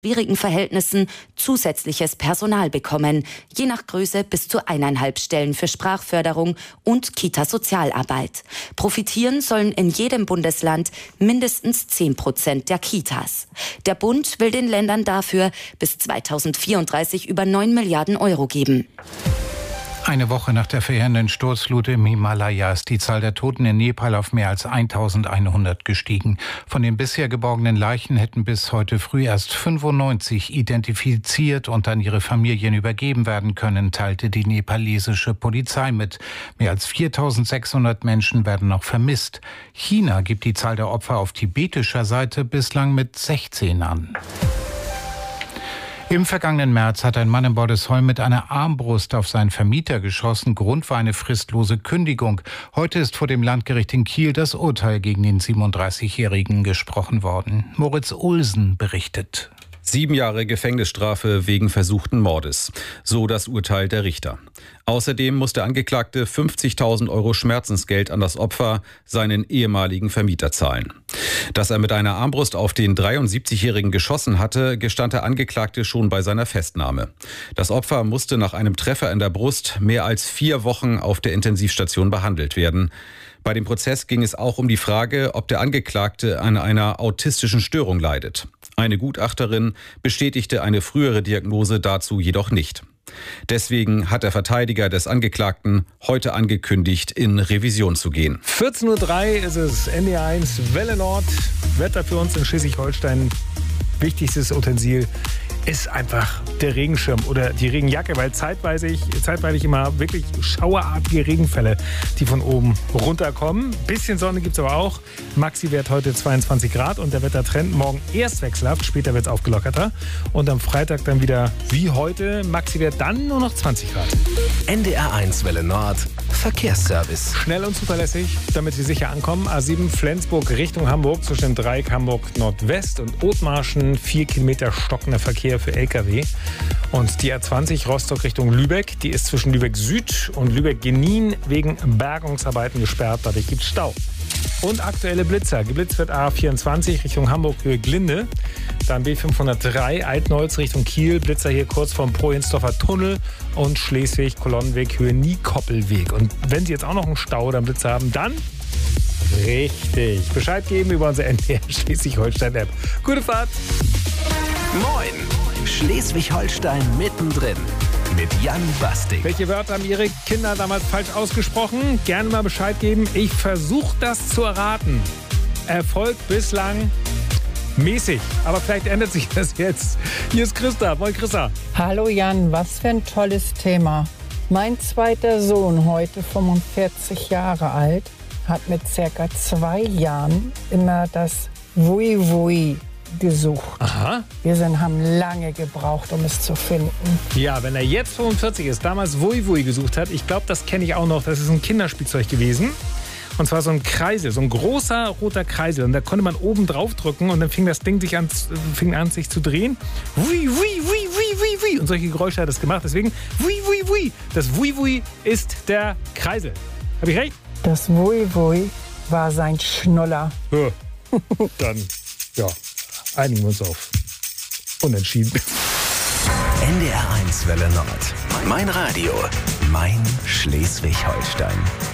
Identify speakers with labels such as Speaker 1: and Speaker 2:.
Speaker 1: schwierigen Verhältnissen zusätzliches Personal bekommen, je nach Größe bis zu 1,5 Stellen für Sprachförderung und Kita-Sozialarbeit. Profitieren sollen in jedem Bundesland mindestens 10% der Kitas. Der Bund will den Ländern dafür bis 2034 über 9 Milliarden Euro geben.
Speaker 2: Eine Woche nach der verheerenden Sturzflut im Himalaya ist die Zahl der Toten in Nepal auf mehr als 1100 gestiegen. Von den bisher geborgenen Leichen hätten bis heute früh erst 95 identifiziert und an ihre Familien übergeben werden können, teilte die nepalesische Polizei mit. Mehr als 4600 Menschen werden noch vermisst. China gibt die Zahl der Opfer auf tibetischer Seite bislang mit 16 an. Im vergangenen März hat ein Mann in Bordesholm mit einer Armbrust auf seinen Vermieter geschossen. Grund war eine fristlose Kündigung. Heute ist vor dem Landgericht in Kiel das Urteil gegen den 37-Jährigen gesprochen worden. Moritz Olsen berichtet.
Speaker 3: 7 Jahre Gefängnisstrafe wegen versuchten Mordes. So das Urteil der Richter. Außerdem muss der Angeklagte 50.000 Euro Schmerzensgeld an das Opfer, seinen ehemaligen Vermieter, zahlen. Dass er mit einer Armbrust auf den 73-Jährigen geschossen hatte, gestand der Angeklagte schon bei seiner Festnahme. Das Opfer musste nach einem Treffer in der Brust mehr als 4 Wochen auf der Intensivstation behandelt werden. Bei dem Prozess ging es auch um die Frage, ob der Angeklagte an einer autistischen Störung leidet. Eine Gutachterin bestätigte eine frühere Diagnose dazu jedoch nicht. Deswegen hat der Verteidiger des Angeklagten heute angekündigt, in Revision zu gehen.
Speaker 4: 14:03 Uhr ist es, NDR 1 Welle Nord. Wetter für uns in Schleswig-Holstein. Wichtigstes Utensil ist einfach der Regenschirm oder die Regenjacke, weil zeitweilig immer wirklich schauerartige Regenfälle, die von oben runterkommen. Bisschen Sonne gibt es aber auch. Maxi-Wert heute 22 Grad und der Wettertrend morgen erst wechselhaft, später wird es aufgelockerter. Und am Freitag dann wieder wie heute, Maxi-Wert dann nur noch 20 Grad.
Speaker 5: NDR 1 Welle Nord, Verkehrsservice.
Speaker 4: Schnell und zuverlässig, damit Sie sicher ankommen. A7 Flensburg Richtung Hamburg zwischen dem Dreieck Hamburg Nordwest und Othmarschen. 4 Kilometer stockender Verkehr für Lkw. Und die A20 Rostock Richtung Lübeck, die ist zwischen Lübeck Süd und Lübeck-Genin wegen Bergungsarbeiten gesperrt. Dadurch gibt es Stau. Und aktuelle Blitzer. Geblitzt wird A24 Richtung Hamburg Höhe Glinde. Dann B503 Altenholz Richtung Kiel. Blitzer hier kurz vom Prohensdorfer Tunnel und Schleswig-Kolonnenweg Höhe Niekoppelweg. Und wenn Sie jetzt auch noch einen Stau oder einen Blitzer haben, dann richtig Bescheid geben über unsere NDR Schleswig-Holstein-App. Gute Fahrt!
Speaker 5: Moin! Schleswig-Holstein mittendrin mit Jan Bastik.
Speaker 4: Welche Wörter haben Ihre Kinder damals falsch ausgesprochen? Gerne mal Bescheid geben. Ich versuche das zu erraten. Erfolg bislang mäßig, aber vielleicht ändert sich das jetzt. Hier ist Christa. Moin Christa.
Speaker 6: Hallo Jan, was für ein tolles Thema. Mein zweiter Sohn, heute 45 Jahre alt, hat mit circa 2 Jahren immer das Wui Wui gesucht.
Speaker 4: Aha.
Speaker 6: Wir haben lange gebraucht, um es zu finden.
Speaker 4: Ja, wenn er jetzt 45 ist, damals Wui Wui gesucht hat, ich glaube, das kenne ich auch noch, das ist ein Kinderspielzeug gewesen. Und zwar so ein Kreisel, so ein großer roter Kreisel. Und da konnte man oben drauf drücken und dann fing das Ding fing an, sich zu drehen. Wui, wui, wui, wui, wui, wui. Und solche Geräusche hat es gemacht. Deswegen Wui, wui, wui. Das Wui, wui ist der Kreisel. Habe ich recht?
Speaker 6: Das Wui Wui war sein Schnuller.
Speaker 4: Ja. Dann, ja, einigen wir uns auf Unentschieden.
Speaker 5: NDR 1 Welle Nord. Mein Radio, mein Schleswig-Holstein.